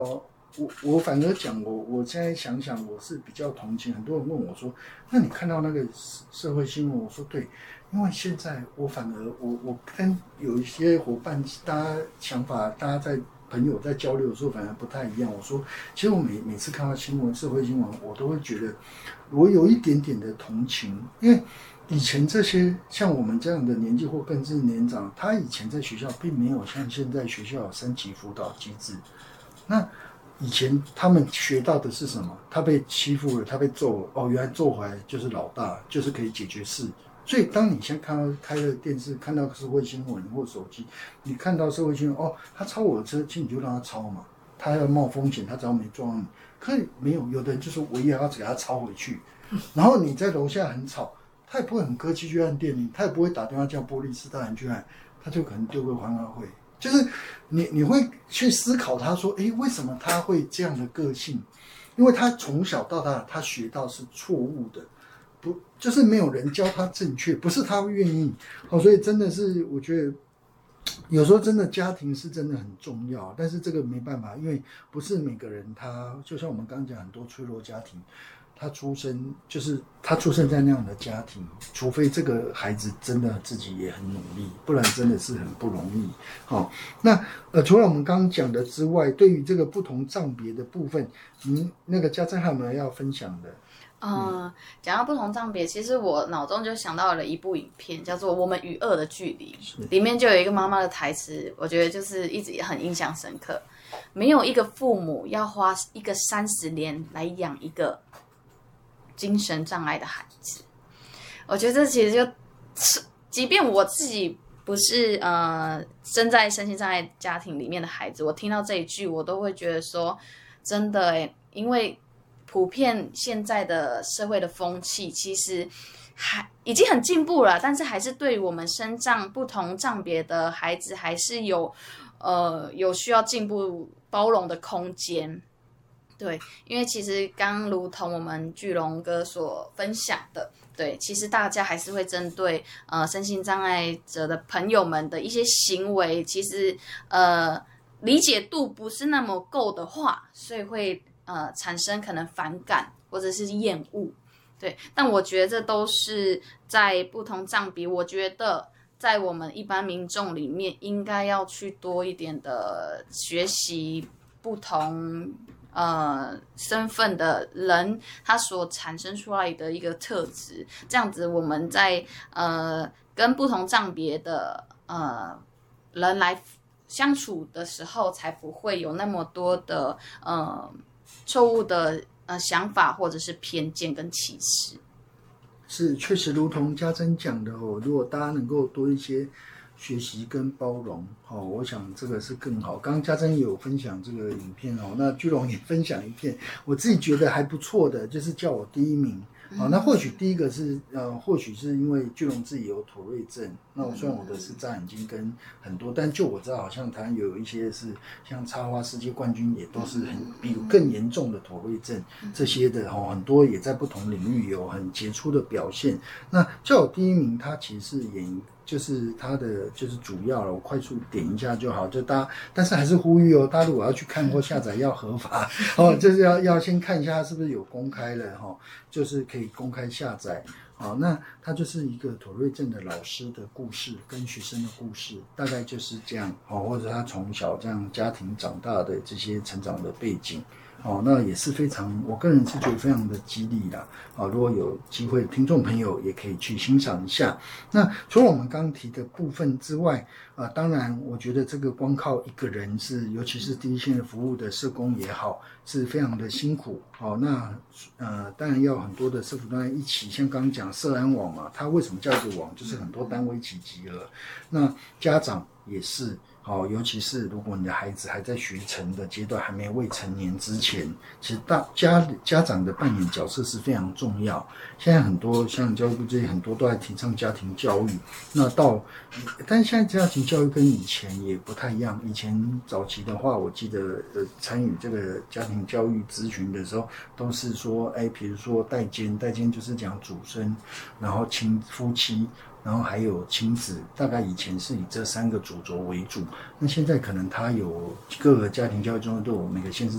我反而讲，我现在想想，我是比较同情。很多人问我说：“那你看到那个社会新闻？”我说：“对，因为现在我反而我跟有一些伙伴，大家想法，大家在朋友在交流的时候，反而不太一样。我说，其实我每次看到新闻，社会新闻，我都会觉得我有一点点的同情，因为以前这些像我们这样的年纪或更是年长，他以前在学校并没有像现在学校有3级辅导机制，那。以前他们学到的是什么？他被欺负了，他被揍了，哦，原来揍回来就是老大，就是可以解决事。所以当你现在看到开了电视，看到社会新闻或手机，你看到社会新闻，哦，他超我的车，其实你就让他超嘛，他要冒风险，他只要没撞你。可是没有，有的人就是我也要给他超回去，然后你在楼下很吵，他也不会很客气去按电铃，他也不会打电话叫波利斯大人去按，他就可能丢个欢乐会。就是你会去思考他说，诶，为什么他会这样的个性？因为他从小到大他学到是错误的，不就是没有人教他正确，不是他愿意。所以真的是我觉得有时候真的家庭是真的很重要，但是这个没办法，因为不是每个人他就像我们刚刚讲很多脆弱家庭。他出生在那样的家庭，除非这个孩子真的自己也很努力，不然真的是很不容易。那除了我们刚刚讲的之外，对于这个不同障别的部分，那个家珍还有没有要分享的？ 讲到不同障别，其实我脑中就想到了一部影片，叫做《我们与恶的距离》，里面就有一个妈妈的台词，我觉得就是一直也很印象深刻。没有一个父母要花一个30年来养一个精神障碍的孩子，我觉得这其实就，即便我自己不是生在身心障碍家庭里面的孩子，我听到这一句，我都会觉得说，真的耶，因为普遍现在的社会的风气，其实已经很进步了，但是还是对我们身障不同障别的孩子，还是有需要进步包容的空间。对，因为其实刚如同我们巨龙哥所分享的，对，其实大家还是会针对身心障碍者的朋友们的一些行为，其实理解度不是那么够的话，所以会产生可能反感或者是厌恶。对，但我觉得这都是在不同障别，我觉得在我们一般民众里面，应该要去多一点的学习不同身份的人，他所产生出来的一个特质，这样子我们在跟不同障别的人来相处的时候，才不会有那么多的错误的想法或者是偏见跟歧视。 是，确实如同家珍讲的如果大家能够多一些学习跟包容我想这个是更好。刚刚家珍也有分享这个影片那巨龙也分享一片，我自己觉得还不错的，就是叫我第一名。那或许第一个是或许是因为巨龙自己有妥瑞症，那虽然我的是眨眼睛跟很多，但就我知道好像台湾有一些是像插花世界冠军也都是比更严重的妥瑞症这些的很多也在不同领域有很杰出的表现。那叫我第一名，他其实是就是他的就是主要了，我快速点一下就好，就大家，但是还是呼吁大家如果要去看或下载要合法就是要先看一下是不是有公开了就是可以公开下载。那他就是一个妥瑞症的老师的故事跟学生的故事，大概就是这样或者他从小这样家庭长大的这些成长的背景。那也是非常，我个人是觉得非常的激励啦。如果有机会，听众朋友也可以去欣赏一下。那除了我们刚刚提的部分之外，当然我觉得这个光靠一个人尤其是第一线的服务的社工也好，是非常的辛苦。那当然要很多的社福单位一起，像刚刚讲社安网嘛，它为什么叫一个网，就是很多单位一起集合。那家长也是。尤其是如果你的孩子还在学成的阶段，还没未成年之前，其实家长的扮演角色是非常重要。现在很多像教育部这些很多都在提倡家庭教育，但是现在家庭教育跟以前也不太一样。以前早期的话，我记得参与这个家庭教育咨询的时候，都是说，比如说代监就是讲祖孙，然后夫妻。然后还有亲子，大概以前是以这3个主轴为主。那现在可能它有各个家庭教育中心都有每个县市